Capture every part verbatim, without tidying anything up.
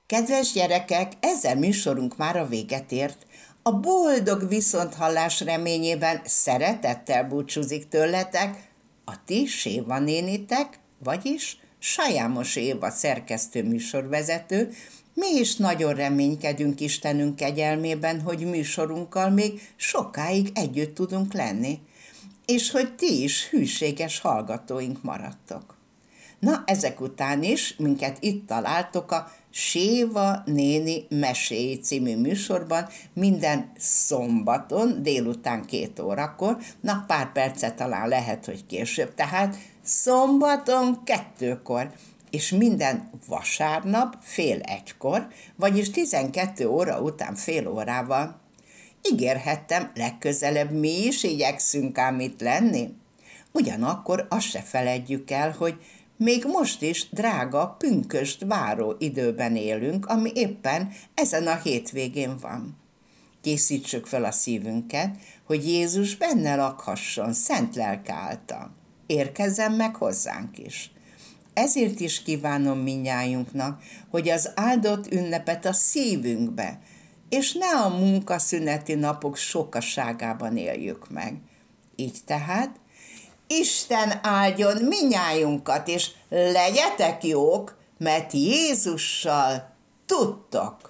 Kedves gyerekek, ezzel műsorunk már a véget ért. A boldog viszonthallás reményében szeretettel búcsúzik tőletek a ti Séva nénitek, vagyis Sajámos Éva szerkesztő műsorvezető. Mi is nagyon reménykedünk Istenünk kegyelmében, hogy műsorunkkal még sokáig együtt tudunk lenni, és hogy ti is hűséges hallgatóink maradtok. Na, ezek után is minket itt találtok a Séva néni meséi című műsorban minden szombaton délután két órakor, na pár percet talán lehet, hogy később, tehát szombaton kettőkor, és minden vasárnap fél egykor, vagyis tizenkét óra után fél órával. Ígérhettem, legközelebb mi is igyekszünk ám itt lenni. Ugyanakkor azt se feledjük el, hogy még most is drága pünkösd váró időben élünk, ami éppen ezen a hétvégén van. Készítsük fel a szívünket, hogy Jézus benne lakhasson szent lelke által. Érkezzen meg hozzánk is. Ezért is kívánom mindnyájunknak, hogy az áldott ünnepet a szívünkbe, és ne a munkaszüneti napok sokaságában éljük meg. Így tehát, Isten áldjon mindnyájunkat, és legyetek jók, mert Jézussal tudtok.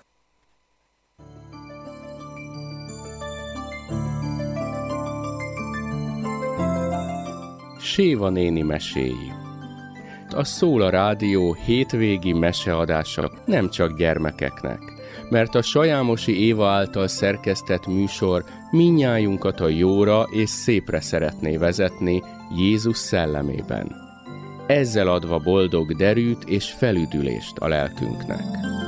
Séva néni meséi. A Szól a Rádió hétvégi meseadása nem csak gyermekeknek, mert a Sajámosi Éva által szerkesztett műsor mindnyájunkat a jóra és szépre szeretné vezetni Jézus szellemében, ezzel adva boldog derűt és felüdülést a lelkünknek.